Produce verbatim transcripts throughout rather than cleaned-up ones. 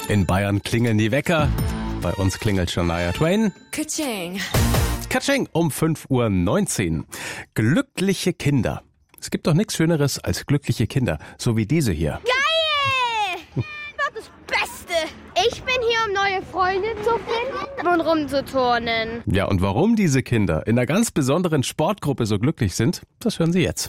In Bayern klingeln die Wecker. Bei uns klingelt Shania Twain. Katsching. Katsching um fünf Uhr neunzehn. Glückliche Kinder. Es gibt doch nichts Schöneres als glückliche Kinder, so wie diese hier. Geil! Das Beste! Ich bin hier, um neue Freunde zu finden und rumzuturnen. Ja, und warum diese Kinder in einer ganz besonderen Sportgruppe so glücklich sind, das hören Sie jetzt.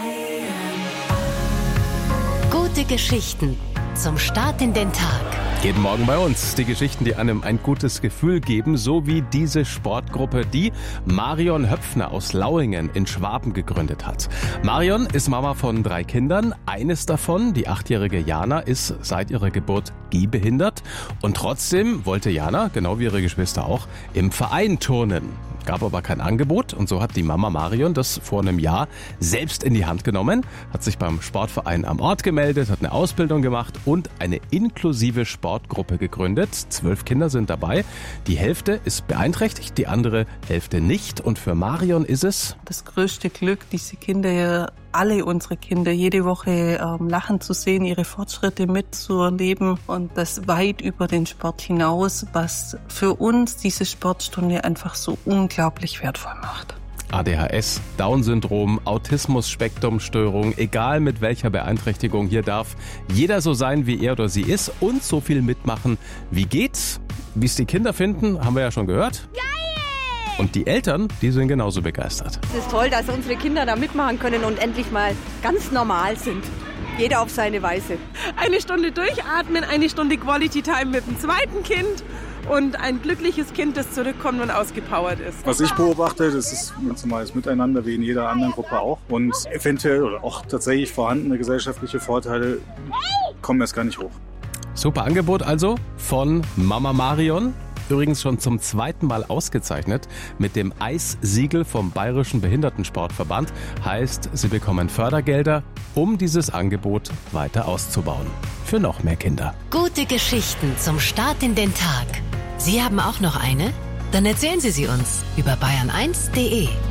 Gute Geschichten zum Start in den Tag. Jeden Morgen bei uns die Geschichten, die einem ein gutes Gefühl geben, so wie diese Sportgruppe, die Marion Höpfner aus Lauingen in Schwaben gegründet hat. Marion ist Mama von drei Kindern. Eines davon, die achtjährige Jana, ist seit ihrer Geburt gehbehindert. Und trotzdem wollte Jana, genau wie ihre Geschwister auch, im Verein turnen. Gab aber kein Angebot und so hat die Mama Marion das vor einem Jahr selbst in die Hand genommen, hat sich beim Sportverein am Ort gemeldet, hat eine Ausbildung gemacht und eine inklusive Sportgruppe gegründet. Zwölf Kinder sind dabei. Die Hälfte ist beeinträchtigt, die andere Hälfte nicht. Und für Marion ist es das größte Glück, diese Kinder, alle unsere Kinder, jede Woche ähm, lachen zu sehen, ihre Fortschritte mitzuerleben und das weit über den Sport hinaus, was für uns diese Sportstunde einfach so unglaublich wertvoll macht. A D H S, Down-Syndrom, Autismus-Spektrum-Störung, egal mit welcher Beeinträchtigung, hier darf jeder so sein, wie er oder sie ist und so viel mitmachen, wie geht's. Wie es die Kinder finden, haben wir ja schon gehört. Geil! Und die Eltern, die sind genauso begeistert. Es ist toll, dass unsere Kinder da mitmachen können und endlich mal ganz normal sind. Jeder auf seine Weise. Eine Stunde durchatmen, eine Stunde Quality Time mit dem zweiten Kind und ein glückliches Kind, das zurückkommt und ausgepowert ist. Was ich beobachte, das ist ein ganz normales Miteinander wie in jeder anderen Gruppe auch. Und eventuell oder auch tatsächlich vorhandene gesellschaftliche Vorteile kommen erst gar nicht hoch. Super Angebot also von Mama Marion. Übrigens schon zum zweiten Mal ausgezeichnet mit dem Eis-Siegel vom Bayerischen Behindertensportverband. Heißt, sie bekommen Fördergelder, um dieses Angebot weiter auszubauen. Für noch mehr Kinder. Gute Geschichten zum Start in den Tag. Sie haben auch noch eine? Dann erzählen Sie sie uns über bayern eins punkt de.